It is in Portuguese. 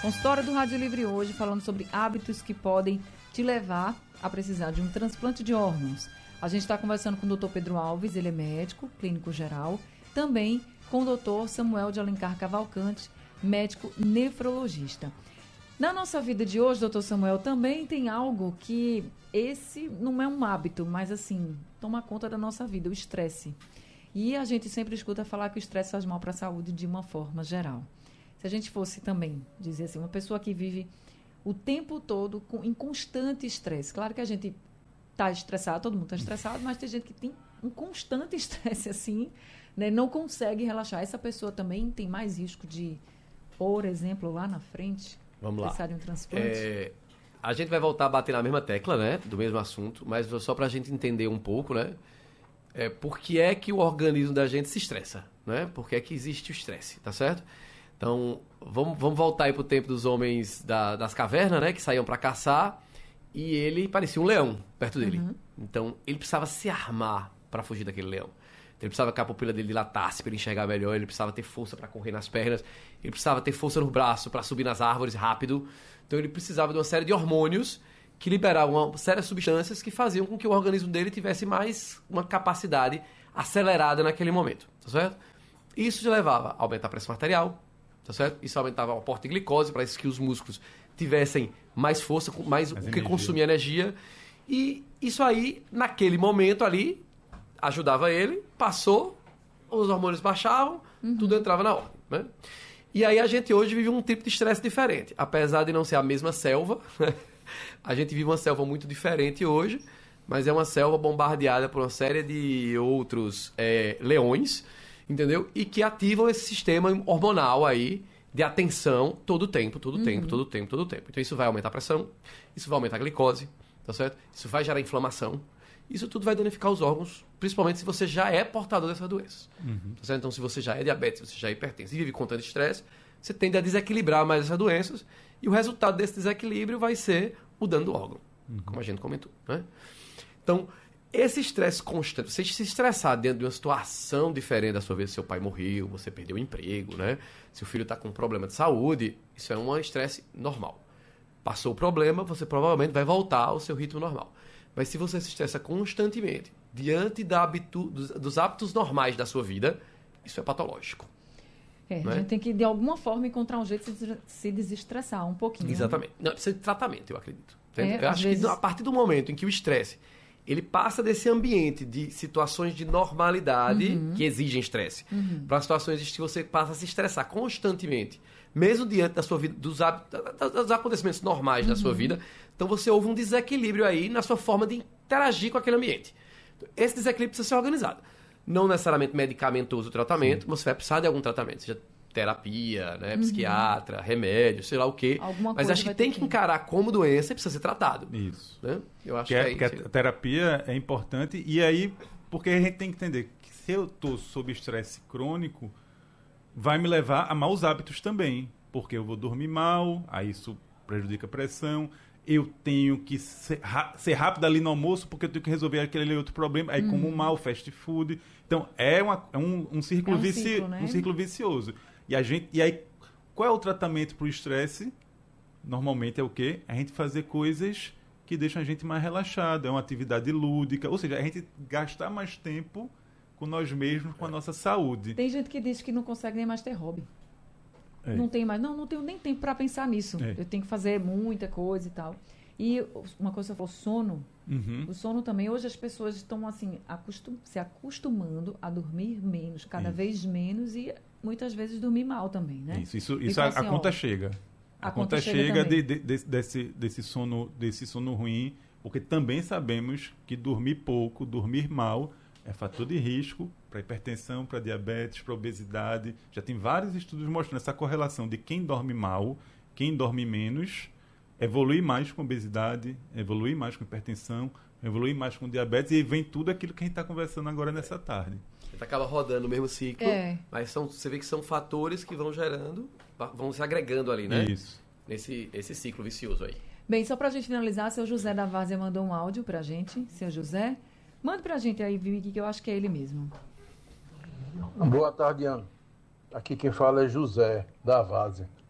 Consultório do Rádio Livre hoje, falando sobre hábitos que podem te levar a precisar de um transplante de órgãos. A gente está conversando com o Dr. Pedro Alves, ele é médico, clínico geral, também com o Dr. Samuel de Alencar Cavalcante, médico nefrologista. Na nossa vida de hoje, doutor Samuel, também tem algo que esse não é um hábito, mas assim, toma conta da nossa vida, o estresse. E a gente sempre escuta falar que o estresse faz mal para a saúde de uma forma geral. Se a gente fosse também dizer assim, uma pessoa que vive o tempo todo em constante estresse. Claro que a gente está estressado, todo mundo está estressado, mas tem gente que tem um constante estresse assim, né, não consegue relaxar. Essa pessoa também tem mais risco de, por exemplo, lá na frente, precisar de um transplante? A gente vai voltar a bater na mesma tecla, né, do mesmo assunto, mas só para a gente entender um pouco, né, por que é que o organismo da gente se estressa, né? Por que é que existe o estresse, tá certo? Então, vamos voltar aí pro tempo dos homens das cavernas, né, que saíam para caçar, e ele parecia um leão perto dele. Uhum. Então, ele precisava se armar para fugir daquele leão. Ele precisava que a pupila dele dilatasse para ele enxergar melhor, ele precisava ter força para correr nas pernas, ele precisava ter força no braço para subir nas árvores rápido. Então ele precisava de uma série de hormônios que liberavam uma série de substâncias que faziam com que o organismo dele tivesse mais uma capacidade acelerada naquele momento, tá certo? Isso levava a aumentar a pressão arterial, tá certo? Isso aumentava o aporte de glicose para que os músculos tivessem mais força, mais o que consumia energia. E isso aí, naquele momento ali, ajudava ele, passou, os hormônios baixavam, tudo entrava na ordem, né? E aí a gente hoje vive um tipo de estresse diferente. Apesar de não ser a mesma selva, a gente vive uma selva muito diferente hoje, mas é uma selva bombardeada por uma série de outros leões, entendeu? E que ativam esse sistema hormonal aí de atenção todo o tempo. Então isso vai aumentar a pressão, isso vai aumentar a glicose, tá certo? Isso vai gerar inflamação. Isso tudo vai danificar os órgãos, principalmente se você já é portador dessas doenças. Tá certo? Então, se você já é diabetes, se você já é hipertenso e vive com tanto estresse, você tende a desequilibrar mais essas doenças e o resultado desse desequilíbrio vai ser o dano do órgão, como a gente comentou, né? Então, esse estresse constante, você se estressar dentro de uma situação diferente da sua vida, seu pai morreu, você perdeu o emprego, né? Seu filho está com um problema de saúde, isso é um estresse normal. Passou o problema, você provavelmente vai voltar ao seu ritmo normal. Mas se você se estressa constantemente diante dos hábitos normais da sua vida, isso é patológico. A gente tem que, de alguma forma, encontrar um jeito de se desestressar um pouquinho. Exatamente. Não, precisa de tratamento, eu acredito. Eu acho que a partir do momento em que o estresse ele passa desse ambiente de situações de normalidade que exigem estresse para situações em que você passa a se estressar constantemente, mesmo diante da sua vida, dos acontecimentos normais da sua vida, então você houve um desequilíbrio aí na sua forma de interagir com aquele ambiente. Esse desequilíbrio precisa ser organizado. Não necessariamente medicamentoso o tratamento, mas você vai precisar de algum tratamento, seja terapia, né, psiquiatra, remédio, sei lá o quê. Mas acho que tem que encarar como doença e precisa ser tratado. Isso. Né? Eu acho que é isso. A terapia é importante. E aí, porque a gente tem que entender que se eu estou sob estresse crônico, vai me levar a maus hábitos também. Porque eu vou dormir mal, aí isso prejudica a pressão. Eu tenho que ser rápido ali no almoço porque eu tenho que resolver aquele outro problema. Aí como mal, fast food. Então, um círculo vicioso. E aí, qual é o tratamento para o estresse? Normalmente é o quê? A gente fazer coisas que deixam a gente mais relaxado. É uma atividade lúdica. Ou seja, a gente gastar mais tempo com nós mesmos, com a nossa saúde. Tem gente que diz que não consegue nem mais ter hobby. Não tem mais. Não tenho nem tempo para pensar nisso. Eu tenho que fazer muita coisa e tal. E uma coisa que você falou, sono. O sono também. Hoje as pessoas estão assim, se acostumando a dormir menos, cada vez menos, e muitas vezes dormir mal também, né? Isso então, assim, a conta chega. A conta chega desse sono ruim, porque também sabemos que dormir pouco, dormir mal, é fator de risco para hipertensão, para diabetes, para obesidade. Já tem vários estudos mostrando essa correlação de quem dorme mal, quem dorme menos, evolui mais com obesidade, evolui mais com hipertensão, evolui mais com diabetes, e aí vem tudo aquilo que a gente está conversando agora nessa tarde. A gente acaba rodando o mesmo ciclo, mas você vê que são fatores que vão gerando, vão se agregando ali, né? Isso. Esse ciclo vicioso aí. Bem, só para a gente finalizar, seu José da Várzea mandou um áudio para a gente. Seu José, manda para a gente aí, Vicky, que eu acho que é ele mesmo. Boa tarde, Ana. Aqui quem fala é José da Várzea.